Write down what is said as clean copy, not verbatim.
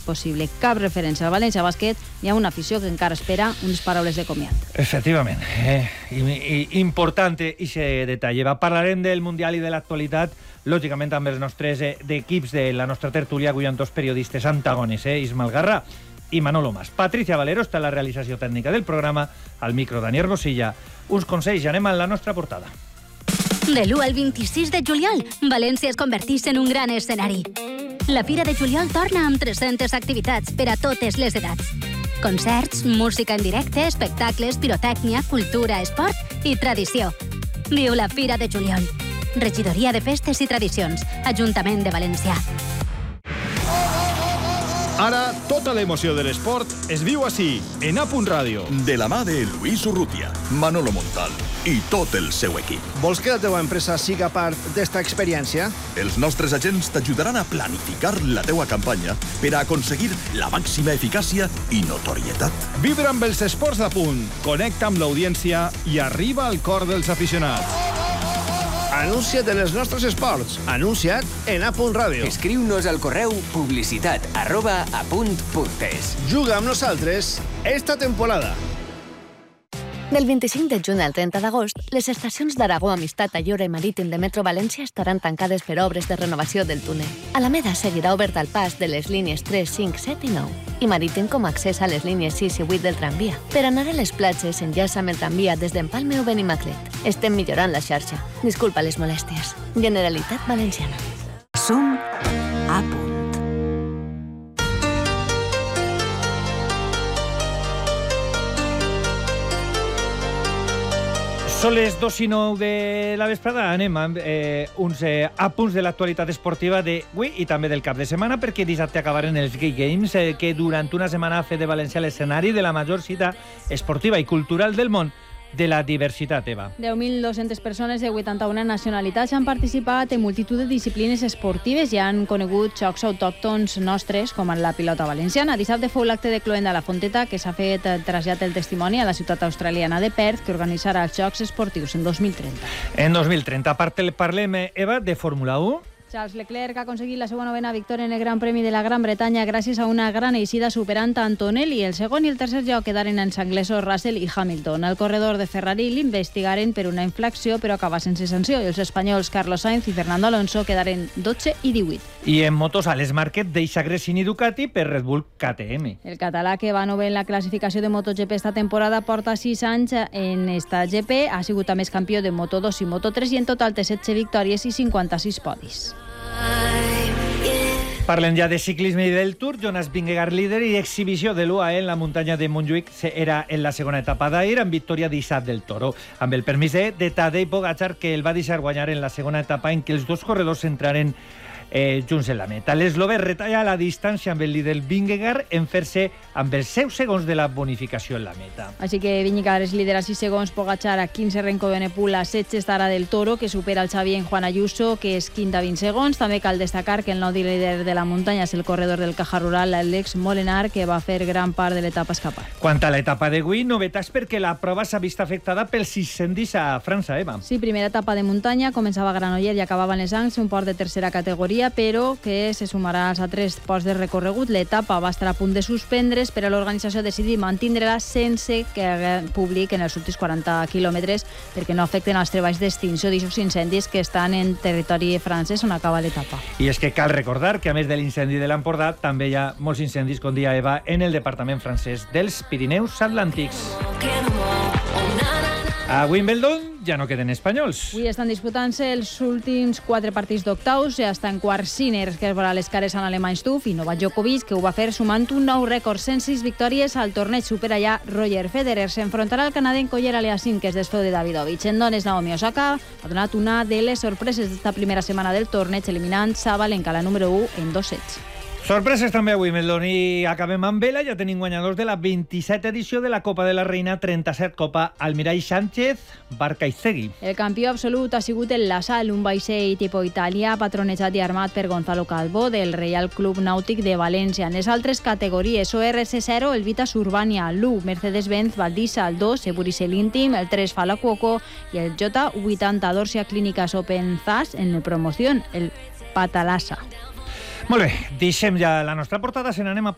possible. Cap referència al València Bàsquet, hi ha una afició que encara espera unes paraules de comiat. Efectivament, important aquest detall. Parlarem del Mundial i de l'actualitat, lògicament amb els nostres d'equips de la nostra tertúlia, avui amb dos periodistes antagones, Ismael Garrà i Manolo Mas. Patricia Valero està en la realització tècnica del programa, al micro Daniel Bosilla. Uns consells, anem a la nostra portada. De l'1 al 26 de juliol, València es converteix en un gran escenari. La Fira de Juliol torna amb 300 activitats per a totes les edats. Concerts, música en directe, espectacles, pirotècnia, cultura, esport i tradició. Viu la Fira de Juliol. Regidoria de Festes i Tradicions, Ajuntament de València. Ara, tota l'emoció de l'esport es viu així, en A.Radio. De la mà de Lluís Urrutia, Manolo Montal i tot el seu equip. Vols que la teva empresa siga part d'esta experiència? Els nostres agents t'ajudaran a planificar la teua campanya per a aconseguir la màxima eficàcia i notorietat. Vibra amb els esports d'Apunt, connecta amb l'audiència i arriba al cor dels aficionats. Anuncia't en els nostres esports. Anuncia't en A.Radio. Escriu-nos al correu publicitat@apunt.es. Juga amb nosaltres esta temporada. Del 25 de juny al 30 d'agost, les estacions d'Aragó, Amistat, Ayora i Marítim de Metro València estaran tancades per obres de renovació del túnel. Alameda seguirà obert al pas de les línies 3, 5, 7 i 9 i Marítim com a accés a les línies 6 i 8 del tramvia. Per anar a les platges, enllaça amb el tramvia des d'Empalme o Benimaclet. Estem millorant la xarxa. Disculpa les molèsties. Generalitat Valenciana. Som a punt. Són les 2:09 de la vesprada. Anem amb uns apunts de l'actualitat esportiva d'avui i també del cap de setmana, perquè dissabte acabaren els Gay Games, que durant una setmana ha fet de València l'escenari de la major cita esportiva i cultural del món de la diversitat, Eva. 10.200 persones de 81 nacionalitats han participat en multitud de disciplines esportives i han conegut jocs autòctons nostres, com en la pilota valenciana. Dissabte fou l'acte de cloenda a la Fonteta, que s'ha fet trasllat el testimoni a la ciutat australiana de Perth, que organitzarà els Jocs Esportius en 2030. En 2030. Parlem, Eva, de Fórmula 1. Charles Leclerc ha aconseguit la seva novena victòria en el Gran Premi de la Gran Bretanya gràcies a una gran eixida superant a Antonelli. El segon i el tercer lloc quedaren els anglesos Russell i Hamilton. El corredor de Ferrari l'investigaren per una infracció, però acaba sense sanció. I els espanyols Carlos Sainz i Fernando Alonso quedaren 12 i 18. I en motos, Alex Márquez deixa Gresini Ducati per Red Bull KTM. El català, que va novè en la classificació de MotoGP esta temporada, porta 6 anys en esta GP. Ha sigut a més campió de Moto2 i Moto3 i en total té 16 victòries i 56 podis. Parlem ja de ciclisme i del Tour. Jonas Vingegaard, líder i exhibició de l'UAE en la muntanya de Montjuïc, era en la segona etapa d'ahir amb victòria d'Isaac del Toro, amb el permís de Tadej Pogačar, que el va deixar guanyar en la segona etapa en què els dos corredors entraren junts en la meta. L'eslovè retalla la distància amb el líder Vingegaard en fer-se amb els 10 segons de la bonificació en la meta. Així que Vingegaard és líder a 6 segons, Pogačar a 15, Renko Benepul a 16 estarà del Toro, que supera el Xavi en Juan Ayuso, que és quinta a 20 segons. També cal destacar que el nou líder de la muntanya és el corredor del Caja Rural, l'Àlex Molenaar, que va fer gran part de l'etapa escapada. Quant a l'etapa d'avui, novetats perquè la prova s'ha vist afectada pels incendis a França, Eva. Sí, primera etapa de muntanya, començava a Granollers i acabava en les Ancs, un port de tercera categoria, però que se sumarà als altres ports de recorregut. L'etapa va estar a punt de suspendre's, però l'organització ha decidit mantindre-la sense que hagués públic en els últims 40 quilòmetres perquè no afecten els treballs d'extinció d'aquests incendis que estan en territori francès on acaba l'etapa. I és que cal recordar que a més de l'incendi de l'Empordà també hi ha molts incendis, com dia Eva, en el departament francès dels Pirineus Atlàntics. A Wimbledon ja no queden espanyols. Avui estan disputant-se els últims 4 partits d'octaus. Ja està en quart Sinner, que es veurà les cares en alemany Stuff, i Novak Djokovic, que ho va fer sumant un nou rècord, 106 victòries al torneig. Supera ja Roger Federer. S'enfrontarà al canadenc Coller Aliassime, que es desfeu de Davidovich. En dones, Naomi Osaka ha donat una de les sorpreses d'esta primera setmana del torneig, eliminant Sabalenka, la número 1, en 2 sets. Sorpreses també a Wimbledon i acabem amb vela. Ja tenim guanyadors de la 27 edició de la Copa de la Reina 37 Copa Almirall Sánchez Barcaizegui. El campió absolut ha sigut el La Sal, un vaixell tipus Itàlia patronejat i armat per Gonzalo Calvo del Reial Club Nàutic de València. En les altres categories, ORC0, el Vitas Urbania, l'1, Mercedes-Benz Valdisa, el 2, Eburisel Íntim, el 3, Fala Cuoco i el J80 Dorsia Clínicas Open ZAS en promoció, el Patalasa. Molt bé, deixem ja la nostra portada, se n'anem a